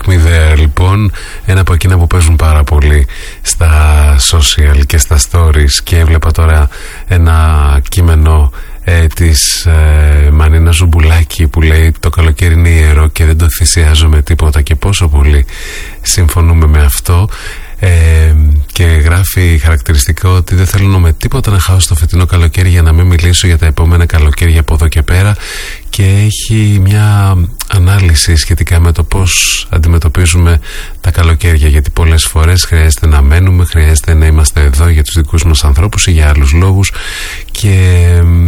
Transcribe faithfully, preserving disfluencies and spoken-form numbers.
Take Me There, λοιπόν, ένα από εκείνα που παίζουν πάρα πολύ στα social και στα stories. Και έβλεπα τώρα ένα κείμενο ε, της ε, Μανίνα Ζουμπουλάκη που λέει: το καλοκαίρι είναι ιερό και δεν το θυσιάζω με τίποτα. Και πόσο πολύ συμφωνούμε με αυτό. Ε, και γράφει χαρακτηριστικό ότι δεν θέλω με τίποτα να χάσω το φετινό καλοκαίρι για να μην μιλήσω για τα επόμενα καλοκαίρια από εδώ και πέρα. Και έχει μια ανάλυση σχετικά με το πώς αντιμετωπίζουμε τα καλοκαίρια, γιατί πολλές φορές χρειάζεται να μένουμε, χρειάζεται να είμαστε εδώ για τους δικούς μας ανθρώπους ή για άλλους λόγους, και